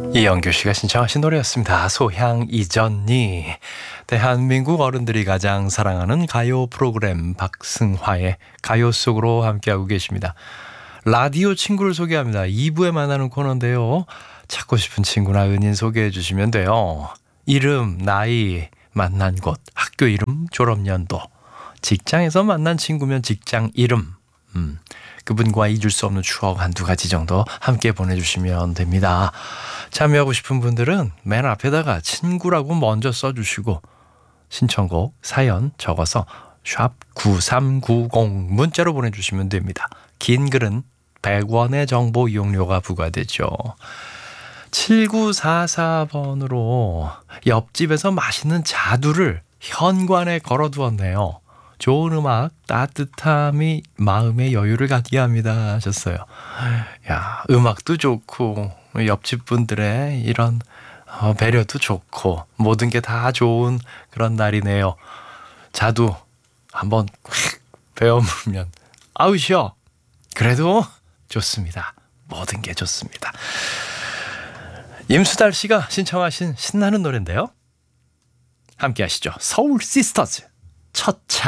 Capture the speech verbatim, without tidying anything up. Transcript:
이영규 씨가 신청하신 노래였습니다. 소향 이전니. 대한민국 어른들이 가장 사랑하는 가요 프로그램 박승화의 가요 속으로 함께하고 계십니다. 라디오 친구를 소개합니다. 이 부에 만나는 코너인데요. 찾고 싶은 친구나 은인 소개해 주시면 돼요. 이름, 나이, 만난 곳, 학교 이름, 졸업연도, 직장에서 만난 친구면 직장 이름, 음, 그분과 잊을 수 없는 추억 한두 가지 정도 함께 보내주시면 됩니다. 참여하고 싶은 분들은 맨 앞에다가 친구라고 먼저 써주시고 신청곡, 사연 적어서 샵 구삼구공 문자로 보내주시면 됩니다. 긴 글은 백 원의 정보 이용료가 부과되죠. 칠구사사 번으로 옆집에서 맛있는 자두를 현관에 걸어두었네요. 좋은 음악, 따뜻함이 마음의 여유를 갖게 합니다 하셨어요. 야, 음악도 좋고 옆집 분들의 이런 어, 배려도 좋고 모든 게 다 좋은 그런 날이네요. 자두 한번 콱 베어물면 아우셔 그래도 좋습니다. 모든 게 좋습니다. 임수달 씨가 신청하신 신나는 노래인데요. 함께 하시죠. 서울 시스터즈 첫 차.